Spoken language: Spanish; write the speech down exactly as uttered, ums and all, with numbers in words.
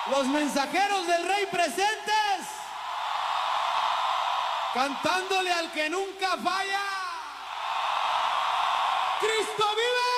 Los mensajeros del rey presentes, cantándole al que nunca falla. ¡Cristo vive!